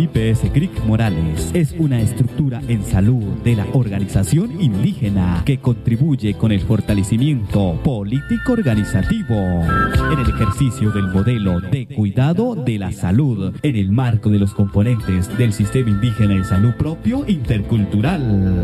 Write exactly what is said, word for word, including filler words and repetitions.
P S C R I C Morales es una estructura en salud de la organización indígena que contribuye con el fortalecimiento político organizativo en el ejercicio del modelo de cuidado de la salud en el marco de los componentes del sistema indígena de salud propio intercultural.